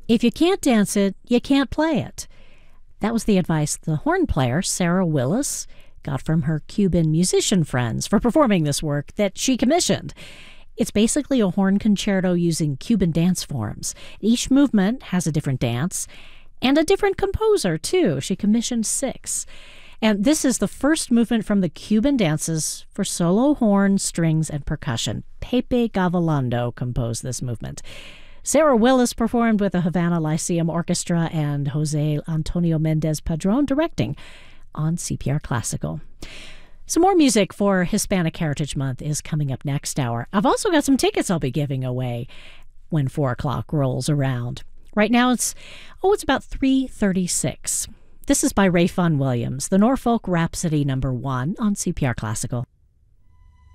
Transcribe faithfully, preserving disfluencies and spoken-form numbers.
If you can't dance it, you can't play it. That was the advice the horn player, Sarah Willis, got from her Cuban musician friends for performing this work that she commissioned. It's basically a horn concerto using Cuban dance forms. Each movement has a different dance and a different composer, too. She commissioned six. And this is the first movement from the Cuban dances for solo horn, strings, and percussion. Pepe Gavilando composed this movement. Sarah Willis performed with the Havana Lyceum Orchestra and Jose Antonio Mendez Padron directing on C P R Classical. Some more music for Hispanic Heritage Month is coming up next hour. I've also got some tickets I'll be giving away when four o'clock rolls around. Right now it's, oh, it's about three thirty-six. This is by Ray Fun Williams, the Norfolk Rhapsody number one on C P R Classical.